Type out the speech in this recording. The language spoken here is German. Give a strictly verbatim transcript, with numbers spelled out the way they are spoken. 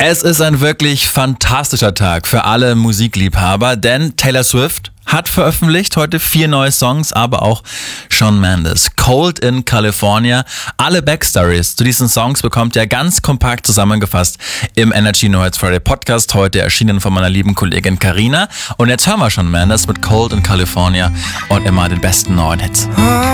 Es ist ein wirklich fantastischer Tag für alle Musikliebhaber, denn Taylor Swift hat veröffentlicht heute vier neue Songs, aber auch Shawn Mendes. Cold in California. Alle Backstories zu diesen Songs bekommt ihr ganz kompakt zusammengefasst im Energy No Hits Friday Podcast, heute erschienen von meiner lieben Kollegin Carina. Und jetzt hören wir Shawn Mendes mit Cold in California und immer den besten neuen Hits.